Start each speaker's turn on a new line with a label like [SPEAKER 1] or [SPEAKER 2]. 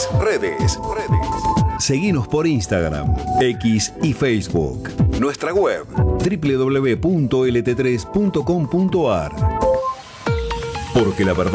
[SPEAKER 1] redes. Seguinos por Instagram, X y Facebook. Nuestra web www.lt3.com.ar. Porque la verdad